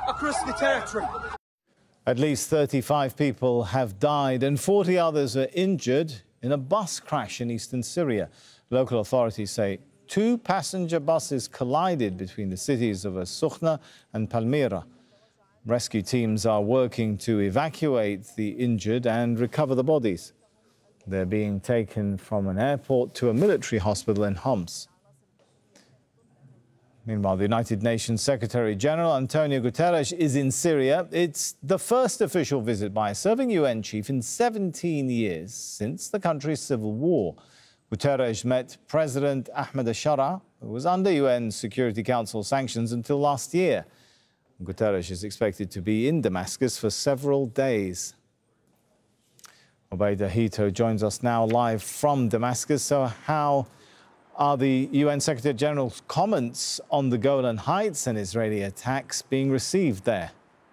across the territory. At least 35 people have died and 40 others are injured in a bus crash in eastern Syria. Local authorities say 2 passenger buses collided between the cities of As-Sukhna and Palmyra. Rescue teams are working to evacuate the injured and recover the bodies. They're being taken from an airport to a military hospital in Homs. Meanwhile, the United Nations Secretary-General Antonio Guterres is in Syria. It's the first official visit by a serving UN chief in 17 years since the country's civil war. Guterres met President Ahmed al-Shara, who was under UN Security Council sanctions until last year. Guterres is expected to be in Damascus for several days. Obaida Hito joins us now live from Damascus. So how are the UN Secretary-General's comments on the Golan Heights and Israeli attacks being received there?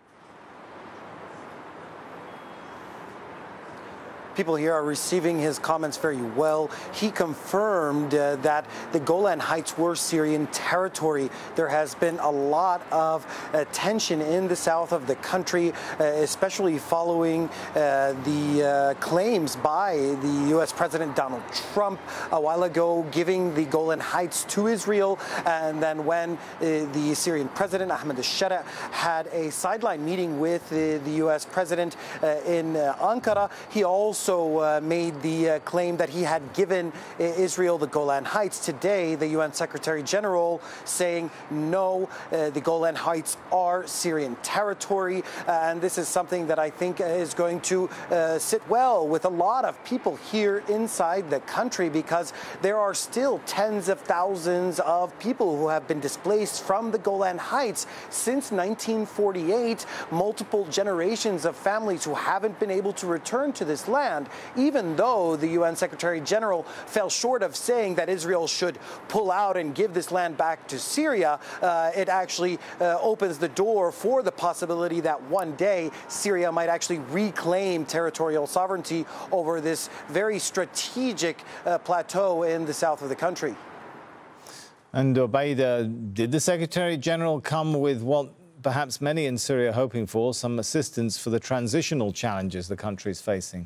People here are receiving his comments very well. He confirmed that the Golan Heights were Syrian territory. There has been a lot of tension in the south of the country, especially following the claims by the U.S. President Donald Trump a while ago, giving the Golan Heights to Israel. And then when the Syrian President Ahmed al-Shara had a sideline meeting with the U.S. President in Ankara, he also made the claim that he had given Israel the Golan Heights. Today, the UN Secretary-General saying, no, the Golan Heights are Syrian territory. And this is something that I think is going to sit well with a lot of people here inside the country, because there are still tens of thousands of people who have been displaced from the Golan Heights since 1948, multiple generations of families who haven't been able to return to this land. Even though the UN Secretary-General fell short of saying that Israel should pull out and give this land back to Syria, it actually opens the door for the possibility that one day Syria might actually reclaim territorial sovereignty over this very strategic plateau in the south of the country. And Obaida, did the Secretary-General come with what perhaps many in Syria are hoping for, some assistance for the transitional challenges the country is facing?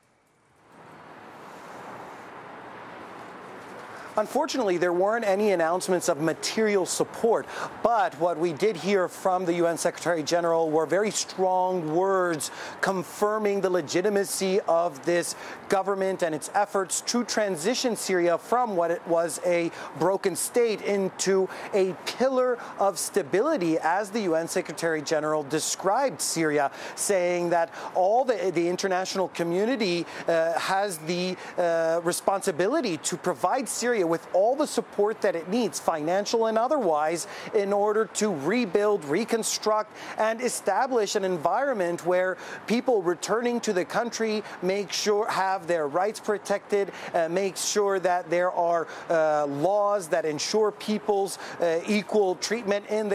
Unfortunately, there weren't any announcements of material support, but what we did hear from the UN Secretary-General were very strong words confirming the legitimacy of this government and its efforts to transition Syria from what it was a broken state into a pillar of stability, as the UN Secretary-General described Syria, saying that all the international community has the responsibility to provide Syria with all the support that it needs, financial and otherwise, in order to rebuild, reconstruct, and establish an environment where people returning to the country have their rights protected, make sure that there are laws that ensure people's equal treatment in the